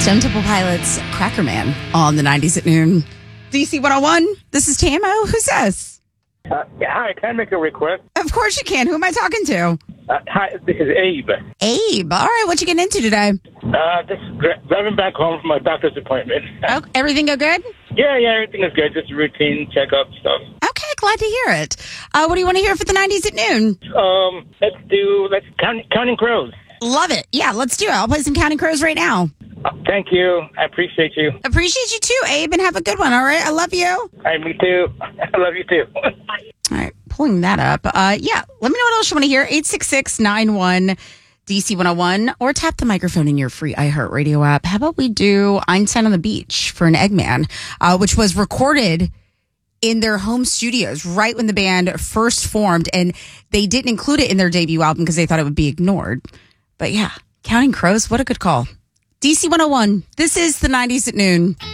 Stone Temple Pilots, Cracker Man on the 90s at noon. DC 101, this is Tamo. Who's this? Hi, can I make a request? Of course you can. Who am I talking to? Hi, this is Abe. Abe. All right, what you getting into today? Just driving back home from my doctor's appointment. Oh, everything go good? Yeah, everything is good. Just routine checkup stuff. Okay, glad to hear it. What do you want to hear for the 90s at noon? Let's Counting Crows. Love it. Yeah, let's do it. I'll play some Counting Crows right now. Thank you. I appreciate you. Appreciate you too, Abe, and have a good one, all right? I love you. All right, me too. I love you too. All right, pulling that up. Yeah, let me know what else you want to hear. 866-91-DC101 or tap the microphone in your free iHeartRadio app. How about we do Einstein on the Beach for an Eggman, which was recorded in their home studios right when the band first formed, and they didn't include it in their debut album because they thought it would be ignored. But yeah, Counting Crows, what a good call. DC 101, this is the 90s at noon.